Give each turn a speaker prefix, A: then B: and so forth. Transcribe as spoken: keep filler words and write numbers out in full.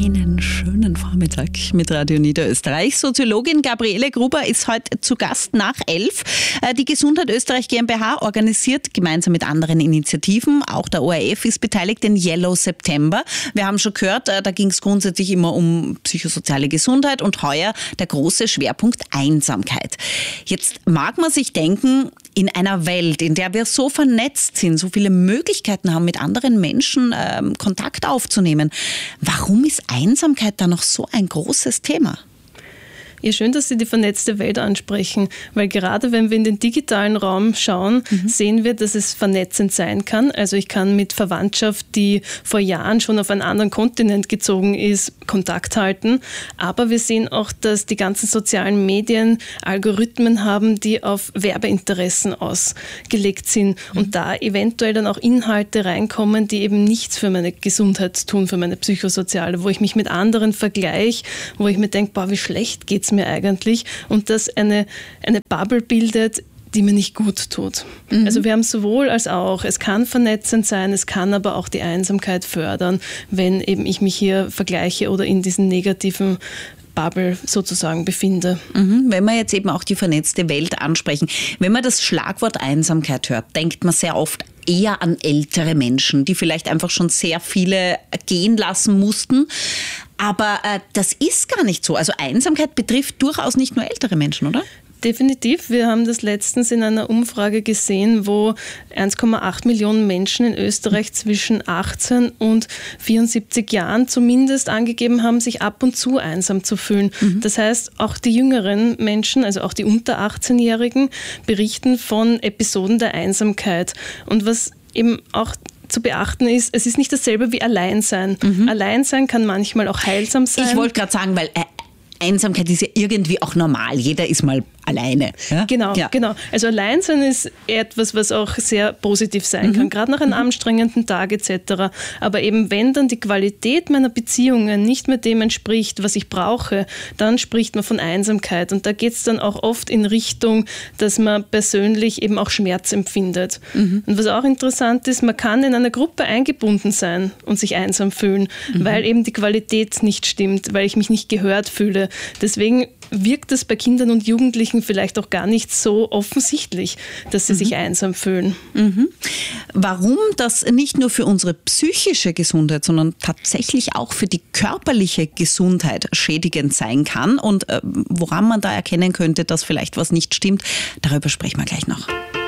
A: Einen schönen Vormittag mit Radio Niederösterreich. Soziologin Gabriele Gruber ist heute zu Gast nach elf. Die Gesundheit Österreich GmbH organisiert gemeinsam mit anderen Initiativen, auch der O R F ist beteiligt, den Yellow September. Wir haben schon gehört, da ging es grundsätzlich immer um psychosoziale Gesundheit und heuer der große Schwerpunkt Einsamkeit. Jetzt mag man sich denken, in einer Welt, in der wir so vernetzt sind, so viele Möglichkeiten haben, mit anderen Menschen ähm, Kontakt aufzunehmen, warum ist Einsamkeit da noch so ein großes Thema?
B: Ja, schön, dass Sie die vernetzte Welt ansprechen, weil gerade wenn wir in den digitalen Raum schauen, mhm. sehen wir, dass es vernetzend sein kann. Also ich kann mit Verwandtschaft, die vor Jahren schon auf einen anderen Kontinent gezogen ist, Kontakt halten. Aber wir sehen auch, dass die ganzen sozialen Medien Algorithmen haben, die auf Werbeinteressen ausgelegt sind mhm. und da eventuell dann auch Inhalte reinkommen, die eben nichts für meine Gesundheit tun, für meine psychosoziale, wo ich mich mit anderen vergleiche, wo ich mir denke, boah, wie schlecht geht's mir eigentlich, und das eine, eine Bubble bildet, die mir nicht gut tut. Mhm. Also wir haben sowohl als auch, es kann vernetzend sein, es kann aber auch die Einsamkeit fördern, wenn eben ich mich hier vergleiche oder in diesen negativen Bubble sozusagen befinde.
A: Mhm. Wenn wir jetzt eben auch die vernetzte Welt ansprechen, wenn man das Schlagwort Einsamkeit hört, denkt man sehr oft eher an ältere Menschen, die vielleicht einfach schon sehr viele gehen lassen mussten. Aber äh, das ist gar nicht so. Also Einsamkeit betrifft durchaus nicht nur ältere Menschen, oder?
B: Definitiv. Wir haben das letztens in einer Umfrage gesehen, wo eins Komma acht Millionen Menschen in Österreich zwischen achtzehn und vierundsiebzig Jahren zumindest angegeben haben, sich ab und zu einsam zu fühlen. Mhm. Das heißt, auch die jüngeren Menschen, also auch die unter achtzehnjährigen, berichten von Episoden der Einsamkeit. Und was eben auch zu beachten ist, es ist nicht dasselbe wie Alleinsein. Mhm. Alleinsein kann manchmal auch heilsam sein.
A: Ich wollte gerade sagen, weil äh, Einsamkeit ist ja irgendwie auch normal. Jeder ist mal alleine. Ja?
B: Genau, ja. genau. Also Alleinsein ist etwas, was auch sehr positiv sein mhm. kann, gerade nach einem mhm. anstrengenden Tag et cetera. Aber eben wenn dann die Qualität meiner Beziehungen nicht mehr dem entspricht, was ich brauche, dann spricht man von Einsamkeit. Und da geht es dann auch oft in Richtung, dass man persönlich eben auch Schmerz empfindet. Mhm. Und was auch interessant ist, man kann in einer Gruppe eingebunden sein und sich einsam fühlen, mhm. weil eben die Qualität nicht stimmt, weil ich mich nicht gehört fühle. Deswegen wirkt es bei Kindern und Jugendlichen vielleicht auch gar nicht so offensichtlich, dass sie mhm. sich einsam fühlen.
A: Mhm. Warum das nicht nur für unsere psychische Gesundheit, sondern tatsächlich auch für die körperliche Gesundheit schädigend sein kann und äh, woran man da erkennen könnte, dass vielleicht was nicht stimmt, darüber sprechen wir gleich noch.